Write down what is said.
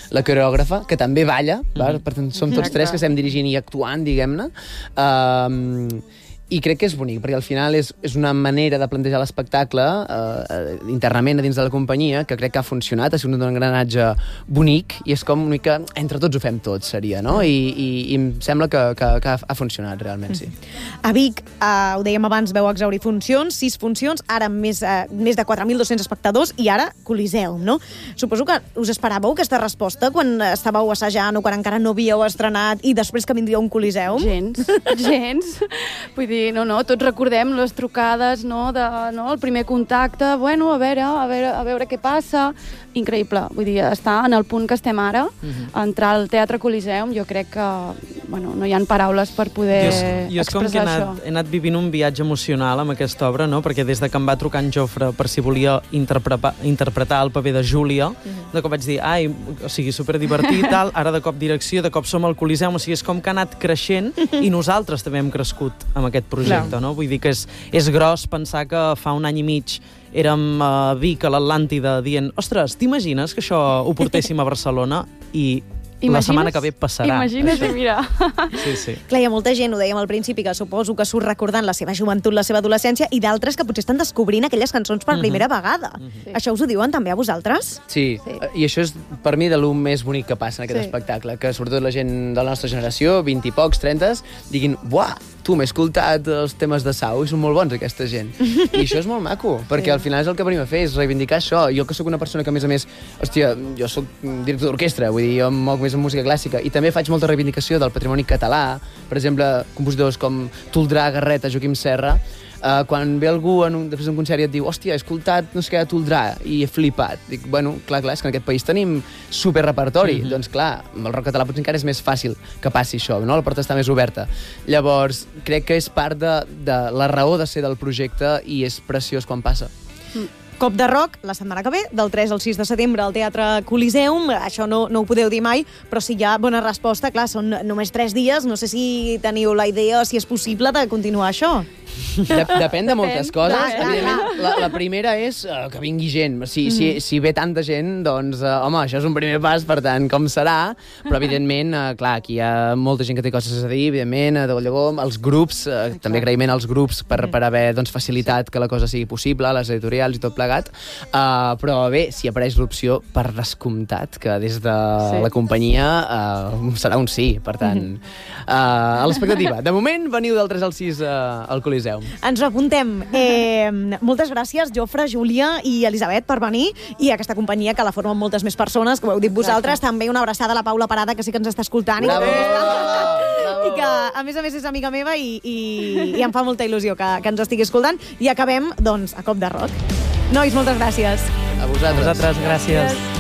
la coreògrafa, que també balla, per tant som tots tres que estem dirigint i actuant, diguem-ne, i crec que és bonic, perquè al final és una manera de plantejar l'espectacle internament a dins de la companyia, que crec que ha funcionat, ha sigut un engranatge bonic, i és com una mica, entre tots ho fem tots, seria, no? I em sembla que ha funcionat realment, sí. A Vic, ho dèiem abans, veu exhaurir funcions, 6 funcions, ara més de 4.200 espectadors, i ara Coliseum, no? Suposo que us esperàveu aquesta resposta quan estàveu assajant o quan encara no havíeu estrenat i després que vindria un Coliseum? Gens. Vull dir, no, tots recordem les trucades, el primer contacte, bueno, a veure què passa. Increïble, vull dir, estar en el punt que estem ara, entrar al Teatre Coliseum, jo crec que, bueno, no hi ha paraules per poder expressar això. Jo és com que he anat vivint un viatge emocional amb aquesta obra, no? Perquè des de que em va trucar en Jofre per si volia interpretar el paper de Júlia, de cop vaig dir, o sigui, superdivertit, tal, ara de cop direcció, de cop som al Coliseum, o sigui, és com que ha anat creixent i nosaltres també hem crescut amb aquest projecte, no? Vull dir que és gros pensar que fa un any i mig érem a Vic, a l'Atlàntida, dient, ostres, t'imagines que això ho portéssim a Barcelona i la setmana que ve passarà. Imagina't, mira. Sí. Clar, hi ha molta gent, ho dèiem al principi, que suposo que surt recordant la seva joventut, la seva adolescència, i d'altres que potser estan descobrint aquelles cançons per primera vegada. Això us ho diuen també a vosaltres? Sí, i això és per mi de lo més bonic que passa en aquest espectacle, que sobretot la gent de la nostra generació, 20 i pocs, 30, diguin, buah, tu, m'he escoltat els temes de Sau i són molt bons aquesta gent. I això és molt maco, perquè al final és el que venim a fer, és reivindicar això. Jo que sóc una persona que, a més, hòstia, jo sóc director d'orquestra, vull dir, jo em moc més en música clàssica, i també faig molta reivindicació del patrimoni català, per exemple, compositors com Toldrà, Garreta, Joaquim Serra. Quan ve algú després d'un concert i et diu, hòstia, he escoltat no sé què de Toldrà i he flipat. Dic, bueno, clar, és que en aquest país tenim superrepertori. Doncs clar, amb el rock català potser encara és més fàcil que passi això, no? La porta està més oberta. Llavors, crec que és part de la raó de ser del projecte i és preciós quan passa. Cop de Rock, la setmana que ve, del 3 al 6 de setembre al Teatre Coliseum. Això no ho podeu dir mai, però si hi ha bona resposta, clar, són només 3 dies. No sé si teniu la idea, si és possible, de continuar això. Depèn de moltes coses. Evidentment, la primera és que vingui gent. Si ve tanta gent, doncs, home, això és un primer pas, per tant, com serà? Però, evidentment, clar, aquí hi ha molta gent que té coses a dir, evidentment, de Llegó, els grups, també agraïment als grups per haver facilitat que la cosa sigui possible, les editorials i tot plegat. Però bé, si apareix l'opció, per descomptat, que des de la companyia serà un sí, per tant, a l'expectativa. De moment, veniu del 3 al 6 al Coliseu. Ens ho apuntem. Moltes gràcies, Jofre, Júlia i Elisabet, per venir, i aquesta companyia que la formen moltes més persones, que ho heu dit vosaltres. També una abraçada a la Paula Parada, que sí que ens està escoltant. I que, a més, és amiga meva i em fa molta il·lusió que ens estigui escoltant. I acabem, doncs, a Cop de Rock. Nois, moltes gràcies. A vosaltres. Gràcies.